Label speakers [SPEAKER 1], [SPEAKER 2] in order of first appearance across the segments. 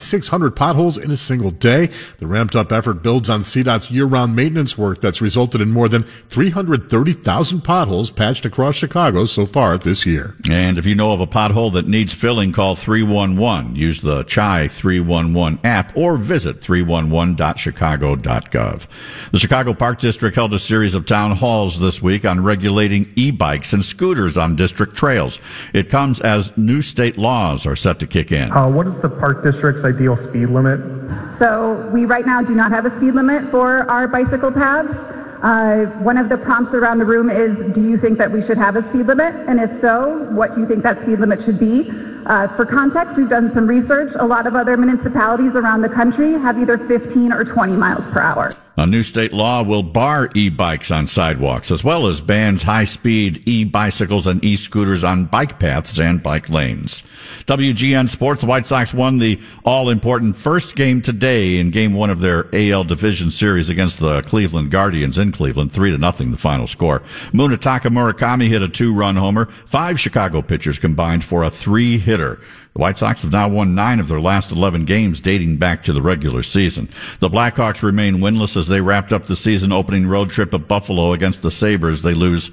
[SPEAKER 1] 600 potholes in a single day. The ramped-up effort builds on CDOT's year-round maintenance work that's resulted in more than 330,000 potholes patched across Chicago so far this year.
[SPEAKER 2] And if you know of a pothole that needs filling, call 311. Use the Chai 311 app or visit 311.chicago.gov. The Chicago Park District held a series of town halls this week on regulating e-bikes and scooters on district trails. It comes as new state laws are set to kick in.
[SPEAKER 3] What is the Park District's ideal speed limit?
[SPEAKER 4] So we right now do not have a speed limit for our bicycle paths. One of the prompts around the room is, do you think that we should have a speed limit? And if so, what do you think that speed limit should be? For context, we've done some research. A lot of other municipalities around the country have either 15 or 20 miles per hour.
[SPEAKER 2] A new state law will bar e-bikes on sidewalks, as well as bans high-speed e-bicycles and e-scooters on bike paths and bike lanes. WGN Sports, the White Sox won the all-important first game today in Game 1 of their AL Division Series against the Cleveland Guardians in Cleveland, 3-0 the final score. Munetaka Murakami hit a 2-run homer. 5 Chicago pitchers combined for a 3-hitter. The White Sox have now won 9 of their last 11 games dating back to the regular season. The Blackhawks remain winless as they wrapped up the season opening road trip at Buffalo against the Sabres. They lose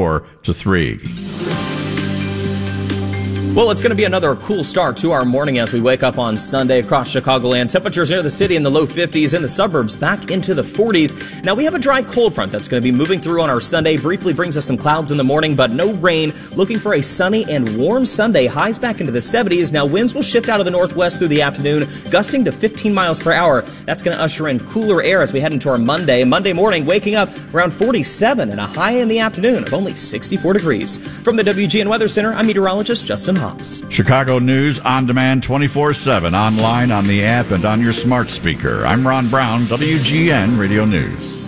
[SPEAKER 2] 4-3.
[SPEAKER 5] Well, it's going to be another cool start to our morning as we wake up on Sunday across Chicagoland. Temperatures near the city in the low 50s, in the suburbs back into the 40s. Now, we have a dry cold front that's going to be moving through on our Sunday. Briefly brings us some clouds in the morning, but no rain. Looking for a sunny and warm Sunday. Highs back into the 70s. Now, winds will shift out of the northwest through the afternoon, gusting to 15 miles per hour. That's going to usher in cooler air as we head into our Monday. Monday morning, waking up around 47 and a high in the afternoon of only 64 degrees. From the WGN Weather Center, I'm meteorologist Justin Hobbs.
[SPEAKER 2] Chicago News on demand 24/7, online, on the app, and on your smart speaker. I'm Ron Brown, WGN Radio News.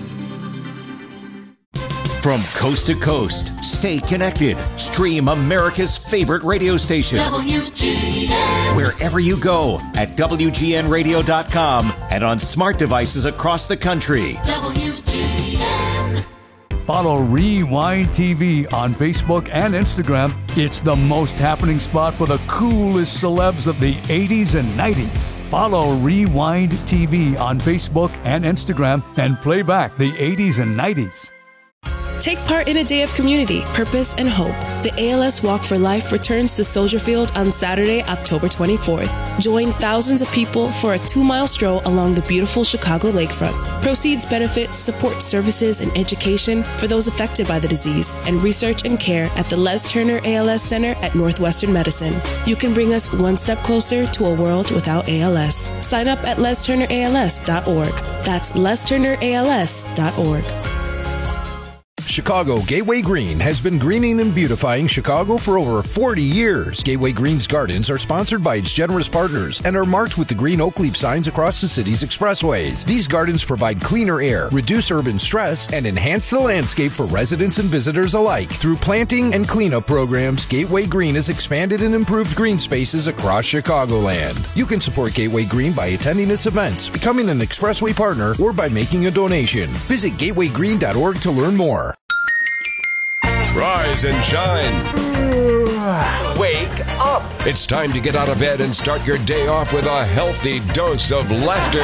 [SPEAKER 6] From coast to coast, stay connected. Stream America's favorite radio station. WGN. Wherever you go at WGNradio.com and on smart devices across the country. WGN.
[SPEAKER 7] Follow Rewind TV on Facebook and Instagram. It's the most happening spot for the coolest celebs of the 80s and 90s. Follow Rewind TV on Facebook and Instagram and play back the 80s and 90s.
[SPEAKER 8] Take part in a day of community, purpose, and hope. The ALS Walk for Life returns to Soldier Field on Saturday, October 24th. Join thousands of people for a 2-mile stroll along the beautiful Chicago lakefront. Proceeds benefit support services and education for those affected by the disease and research and care at the Les Turner ALS Center at Northwestern Medicine. You can bring us one step closer to a world without ALS. Sign up at lesturnерals.org. That's lesturnerals.org.
[SPEAKER 9] Chicago Gateway Green has been greening and beautifying Chicago for over 40 years. Gateway Green's gardens are sponsored by its generous partners and are marked with the green oak leaf signs across the city's expressways. These gardens provide cleaner air, reduce urban stress, and enhance the landscape for residents and visitors alike. Through planting and cleanup programs, Gateway Green has expanded and improved green spaces across Chicagoland. You can support Gateway Green by attending its events, becoming an expressway partner, or by making a donation. Visit gatewaygreen.org to learn more.
[SPEAKER 10] Rise and shine.
[SPEAKER 11] Wake up.
[SPEAKER 10] It's time to get out of bed and start your day off with a healthy dose of laughter.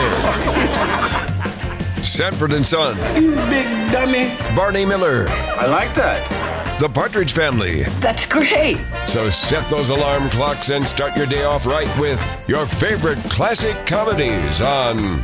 [SPEAKER 10] Sanford and Son.
[SPEAKER 11] You big dummy.
[SPEAKER 10] Barney Miller.
[SPEAKER 11] I like that.
[SPEAKER 10] The Partridge Family.
[SPEAKER 11] That's great.
[SPEAKER 10] So set those alarm clocks and start your day off right with your favorite classic comedies on